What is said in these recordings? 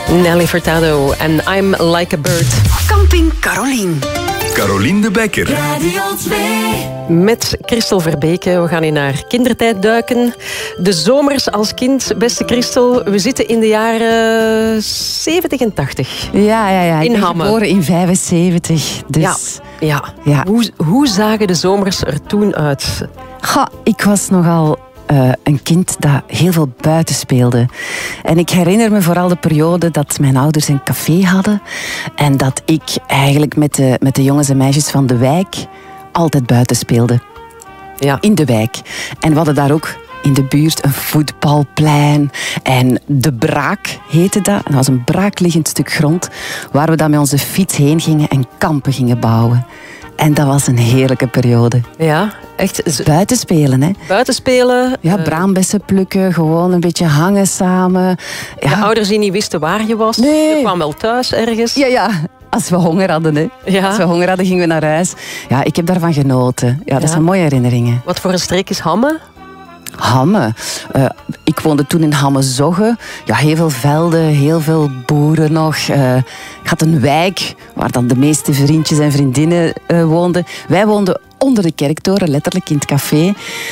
Nelly Furtado en I'm Like a Bird. Camping Carolien. Carolien de Bekker. Radio 2. Met Christel Verbeke. We gaan in haar kindertijd duiken. De zomers als kind, beste Christel. We zitten in de jaren 70 en 80. Ja. In Ik ben Hamme. geboren in 75. Dus Ja. Ja. Hoe zagen de zomers er toen uit? Ik was nogal een kind dat heel veel buiten speelde. En ik herinner me vooral de periode dat mijn ouders een café hadden. En dat ik eigenlijk met de jongens en meisjes van de wijk altijd buiten speelde. Ja. In de wijk. En we hadden daar ook in de buurt een voetbalplein. En de Braak heette dat. En dat was een braakliggend stuk grond waar we dan met onze fiets heen gingen en kampen gingen bouwen. En dat was een heerlijke periode. Ja, echt. Buiten spelen, hè. Buiten spelen. Ja, braambessen plukken, gewoon een beetje hangen samen. De ouders die niet wisten waar je was. Nee. Je kwam wel thuis ergens. Ja. Als we honger hadden, hè. Ja. Als we honger hadden, gingen we naar huis. Ja, ik heb daarvan genoten. Ja, dat Ja. zijn mooie herinneringen. Wat voor een streek is Hamme? Hamme. Ik woonde toen in Hamme-Zogge. Ja, heel veel velden, heel veel boeren nog. Ik had een wijk waar dan de meeste vriendjes en vriendinnen woonden. Wij woonden onder de kerktoren, letterlijk in het café.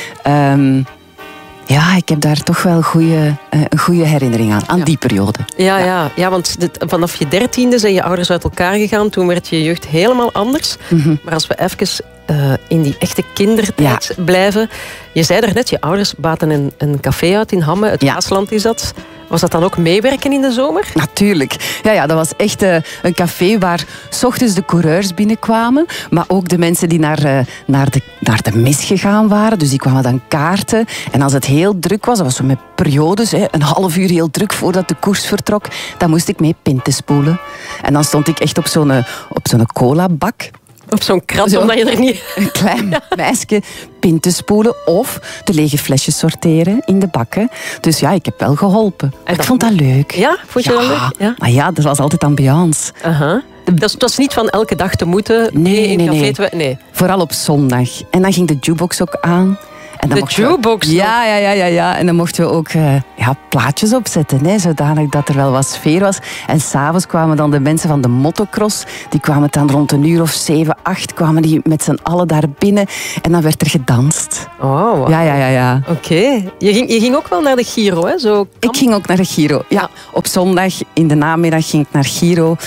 Ik heb daar toch wel een goede herinnering aan die periode. Ja, want vanaf je 13e zijn je ouders uit elkaar gegaan. Toen werd je jeugd helemaal anders. Maar als we even in die echte kindertijd blijven. Je zei daarnet, je ouders baten een café uit in Hamme. Het Maasland is dat. Was dat dan ook meewerken in de zomer? Natuurlijk. Ja, dat was echt een café waar 's ochtends de coureurs binnenkwamen, maar ook de mensen die naar de mis gegaan waren. Dus die kwamen dan kaarten. En als het heel druk was, dat was zo met periodes, een half uur heel druk voordat de koers vertrok, dan moest ik mee pinten spoelen. En dan stond ik echt op zo'n colabak. Op zo'n krat, omdat je er niet... Een klein meisje pinten spoelen of de lege flesjes sorteren in de bakken. Dus ja, ik heb wel geholpen. Ik vond dat leuk. Ja, vond je dat leuk? Ja. Maar ja, dat was altijd ambiance. Dat was niet van elke dag te moeten. Nee. Nee. Vooral op zondag. En dan ging de jukebox ook aan. En dan jukebox? Ja. En dan mochten we ook plaatjes opzetten, hè, zodanig dat er wel wat sfeer was. En s'avonds kwamen dan de mensen van de motocross. Die kwamen dan rond 7, 8 kwamen die met z'n allen daar binnen. En dan werd er gedanst. Oh, wow. Ja. Oké. Je ging ook wel naar de Giro, hè? Ik ging ook naar de Giro. Ja, op zondag in de namiddag ging ik naar Giro.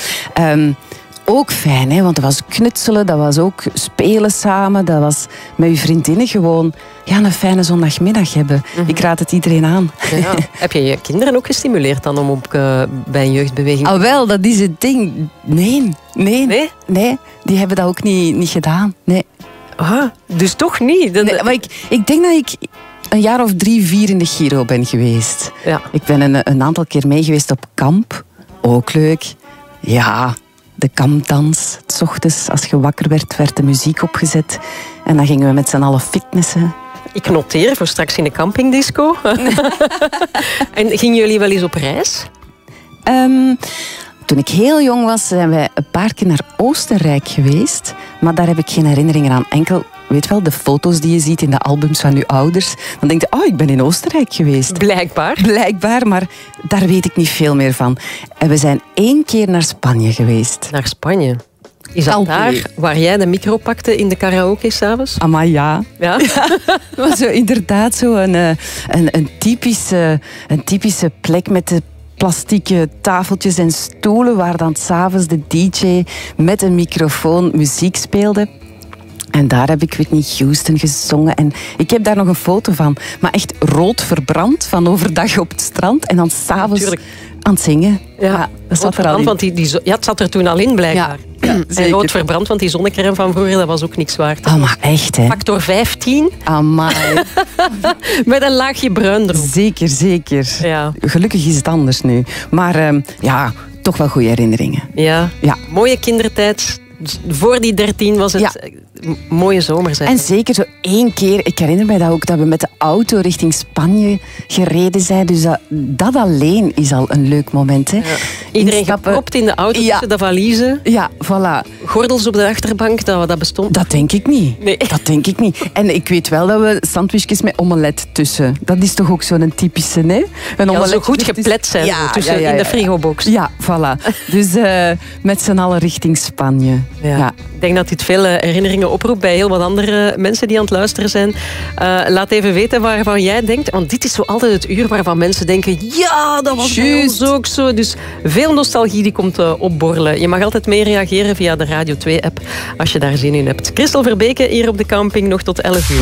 Ook fijn, hè, want dat was knutselen, dat was ook spelen samen, dat was met je vriendinnen gewoon een fijne zondagmiddag hebben. Ik raad het iedereen aan. Ja. Heb je je kinderen ook gestimuleerd dan om bij een jeugdbeweging te wel, dat is het ding. Nee, die hebben dat ook niet gedaan. Nee. Dus toch niet? Nee, maar ik denk dat ik een jaar of 3, 4 in de Giro ben geweest. Ja. Ik ben een aantal keer mee geweest op kamp. Ook leuk. Ja, de kampdans. 's Ochtends, als je wakker werd de muziek opgezet. En dan gingen we met z'n allen fitnessen. Ik noteer voor straks in de campingdisco. En gingen jullie wel eens op reis? Toen ik heel jong was, zijn wij een paar keer naar Oostenrijk geweest. Maar daar heb ik geen herinneringen aan. Enkel, weet wel, de foto's die je ziet in de albums van je ouders. Dan denk je, ik ben in Oostenrijk geweest. Blijkbaar, maar daar weet ik niet veel meer van. En we zijn 1 keer naar Spanje geweest. Naar Spanje? Is dat daar waar jij de micro pakte in de karaoke s'avonds? Amai, ja. Ja? Dat was inderdaad een typische plek met de plastieke tafeltjes en stoelen waar dan 's avonds de DJ met een microfoon muziek speelde. En daar heb ik Whitney Houston gezongen. En ik heb daar nog een foto van. Maar echt rood verbrand van overdag op het strand. En dan 's avonds aan het zingen. Ja, dat zat er al in. Want het zat er toen al in, blijkbaar. Ja, en rood verbrand, want die zonnecrème van vroeger, dat was ook niks waard. Maar echt, hè. Factor 15. Amai. Met een laagje bruin erop. Zeker. Ja. Gelukkig is het anders nu. Maar toch wel goede herinneringen. Ja. Mooie kindertijd. Voor die 13 was het mooie zomer. En zeker zo 1 keer, ik herinner mij dat ook, dat we met de auto richting Spanje gereden zijn. Dus dat alleen is al een leuk moment. Hè. Ja. Iedereen gepropt in de auto tussen de valiezen. Ja, voilà. gordels op de achterbank, dat bestond? Dat denk ik niet. Nee. Dat denk ik niet. En ik weet wel dat we sandwichjes met omelet tussen. Dat is toch ook zo'n typische, hè? Een omelet zo goed geplet zijn in de frigobox. Ja, voilà. Dus met z'n allen richting Spanje. Ja. Ik denk dat dit veel herinneringen oproept bij heel wat andere mensen die aan het luisteren zijn. Laat even weten waarvan jij denkt. Want dit is zo altijd het uur waarvan mensen denken... Ja, dat was bij ons ook zo. Dus veel nostalgie die komt opborrelen. Je mag altijd mee reageren via de Radio 2-app als je daar zin in hebt. Christel Verbeke hier op de camping nog tot 11 uur.